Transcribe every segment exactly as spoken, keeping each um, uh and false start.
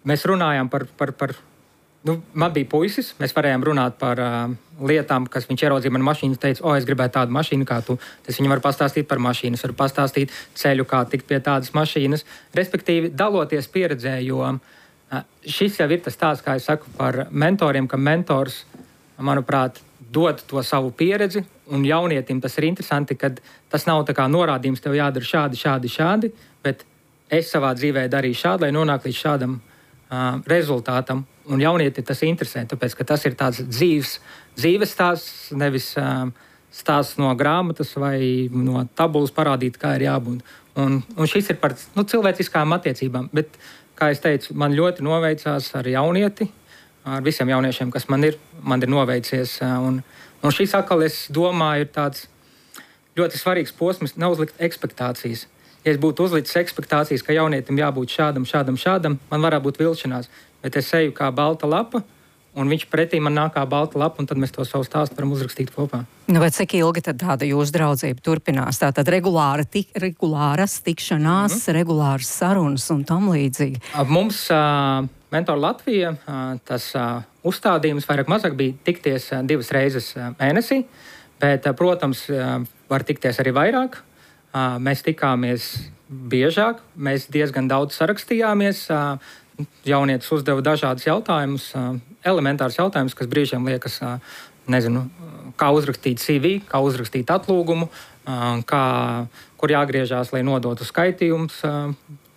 mēs runājām par, par, par nu, man bija puisis, mēs varējām runāt par uh, lietām, kas viņš ieraudzīja manu mašīnu, teica, o, es gribētu tādu mašīnu kā tu. Tas viņam var pastāstīt par mašīnas, var pastāstīt ceļu, kā tikt pie tādas mašīnas. Respektīvi, daloties pieredzē, jo uh, šis jau ir tas stāsts, kā es saku, par mentoriem, ka mentors, manuprāt, dod to savu pieredzi, un jaunietim tas ir interesanti, kad tas nav tā kā norādījums, tev jādara šādi, šādi, šādi, bet es savā dzīvē darīju šādi, lai nonāktu līdz šādam uh, rezultātam. Un jaunieti tas interesē, tāpēc, ka tas ir tāds dzīves, dzīves stāsts, nevis uh, stāsts no grāmatas vai no tabulas parādīt, kā ir jābūt. Un, un šis ir par nu, cilvēciskām attiecībām, bet, kā es teicu, man ļoti noveicās ar jaunieti, ar visiem jauniešiem, kas man ir, man ir noveicies. Un, un šis atkal, es domāju, ir tāds ļoti svarīgs posms, neuzlikt ekspektācijas. Ja es būtu uzlicis ekspektācijas, ka jaunietim jābūt šādam, šādam, šādam, man varētu būt vilšanās. Bet es eju kā balta lapa, un viņš pretī man nāk kā balta lapa, un tad mēs to savu stāstu varam uzrakstīt kopā. Nu, vai cik ilgi tad tāda jūsu draudzība turpinās? Tātad regulāra tik, regulāras tikšanās, mm-hmm. regulāras sarunas un tam līdzīgi. Mums uh, Mentor Latvija, uh, tas uh, uzstādījums vairāk mazāk bija tikties uh, divas reizes uh, mēnesī, bet, uh, protams, uh, var tikties arī vairāk. Uh, mēs tikāmies biežāk, mēs diezgan daudz sarakstījāmies. Uh, Jaunietis uzdeva dažādus jautājumus, uh, elementārus jautājumus, kas brīžiem liekas, uh, nezinu, kā uzrakstīt C V, kā uzrakstīt atlūgumu, uh, kā, kur jāgriežās, lai nodotu skaitījumus uh,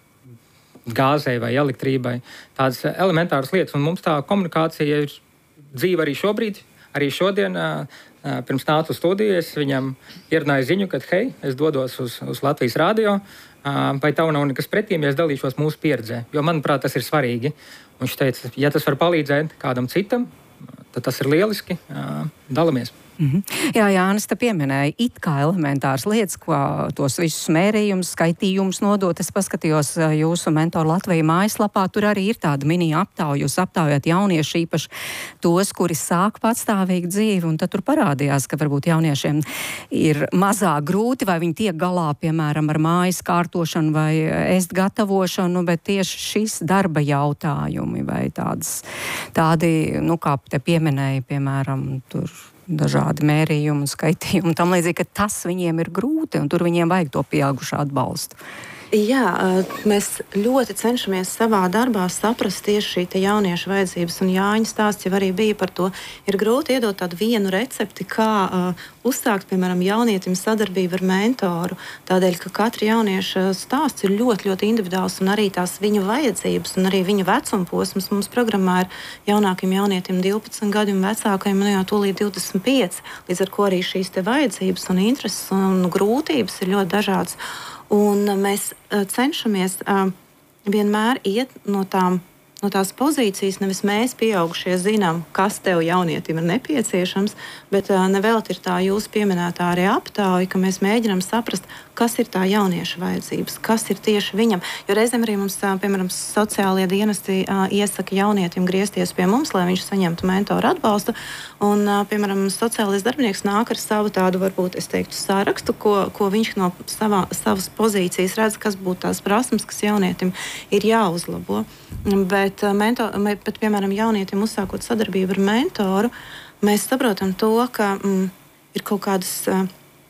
gāzei vai elektrībai. Tādas elementāras lietas, un mums tā komunikācija ir dzīva arī šobrīd, arī šodien. Uh, uh, pirms nācu studijas, viņam ierunāja ziņu, ka, hei, es dodos uz, uz Latvijas radio, vai tev nav nekas pretīm, ja es dalīšos mūsu pieredzē. Jo, manuprāt, tas ir svarīgi. Un viņš teica, ja tas var palīdzēt kādam citam, tad tas ir lieliski. Dalamies. Mm-hmm. Jā, Jānis te pieminēja it kā elementāras lietas, ko tos visus mērījumus, skaitījumus nodot. Es paskatījos jūsu Mentor Latvija mājaslapā, tur arī ir tāda mini aptauja. Jūs aptaujat jaunieši īpaši tos, kuri sāk patstāvīgu dzīvi, un tad tur parādījās, ka varbūt jauniešiem ir mazāk grūti, vai viņi tiek galā, piemēram, ar mājas kārtošanu vai ēst gatavošanu, bet tieši šis darba jautājumi vai tādas, tādi, nu kā te pieminēja, piemēram, tur dažādi mērījumi, skaitījumi, tam līdzīgi, ka tas viņiem ir grūti, un tur viņiem vajag to pieaugušo atbalstu. Jā, mēs ļoti cenšamies savā darbā saprast tieši šī jauniešu vajadzības, un Jāņa stāsts jau arī bija par to. Ir grūti iedot tādu vienu recepti, kā uh, uzsākt, piemēram, jaunietim sadarbību ar mentoru, tādēļ, ka katra jaunieša stāsts ir ļoti, ļoti individuāls, un arī tās viņu vajadzības, un arī viņa vecuma posms. Mums programmā ir jaunākiem jaunietim divpadsmit gadi un vecākajiem nu jau tūlīt divdesmit pieci, līdz ar ko arī šīs te vajadzības un intereses un grūtības ir ļoti dažādas. Un mēs uh, cenšamies uh, vienmēr iet no, tām, no tās pozīcijas, nevis mēs pieaugušie zinām, kas tev jaunietim ir nepieciešams, bet uh, nevelti ir tā jūsu pieminētā arī aptauja, ka mēs mēģinām saprast, kas ir tā jaunieša vajadzības, kas ir tieši viņam. Jo reizēm arī mums, uh, piemēram, sociālie dienesti uh, iesaka jaunietim griezties pie mums, lai viņš saņemtu mentoru atbalstu. Un, uh, piemēram, sociālais darbinieks nāk ar savu tādu, varbūt, es teiktu, sārakstu, ko, ko viņš no savā, savas pozīcijas redz, kas būtu tās prasmes, kas jaunietim ir jāuzlabo. Bet, uh, mentor, bet piemēram, jaunietim uzsākot sadarbību ar mentoru, mēs saprotam to, ka mm, ir kaut kādas uh,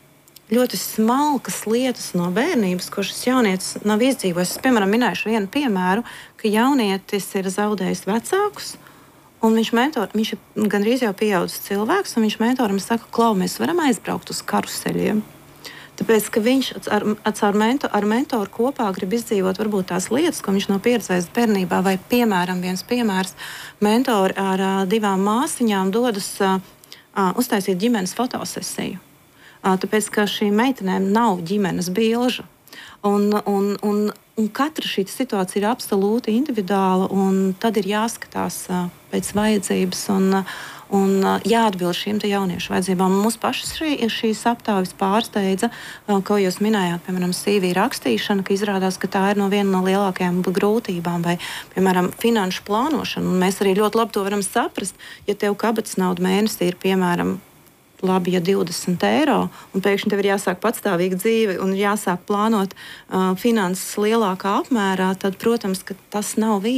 ļoti smalkas lietas no bērnības, ko šis jaunietis nav izdzīvojis. Es, piemēram, minēšu vienu piemēru, ka jaunietis ir zaudējis vecākus, un viņš, mentor, viņš ir gandrīz jau pieaudzis cilvēks, un viņš mentoram saka, Klau, mēs varam aizbraukt uz karuseļiem. Tāpēc, ka viņš ar, ar, mentor, ar mentoru kopā grib izdzīvot varbūt tās lietas, ko viņš nav pieredzējis bērnībā, vai, piemēram, viens piemērs, mentori ar uh, divām māsiņām dodas uh, uh, uztaisīt ģimenes fotosesiju. Uh, tāpēc, ka šīm meitenēm nav ģimenes bilžu. Un, un, un, un katra šī situācija ir absolūti individuāla, un tad ir jāskatās uh, pēc vajadzības un, un uh, jāatbild šīm jauniešu vajadzībām. Mūs pašas šī, šīs aptaujas pārsteidza, uh, ko jūs minējāt, piemēram, C V rakstīšana, ka izrādās, ka tā ir no viena no lielākajām grūtībām, vai, piemēram, finanšu plānošana. Un mēs arī ļoti labi to varam saprast, ja tev kabatas nauda mēnesī ir, piemēram, labi, ja divdesmit eiro, un pēkšņi tev ir jāsāk patstāvīga dzīve un jāsāk plānot uh, finanses lielākā apmērā, tad, protams, ka tas nav viegli.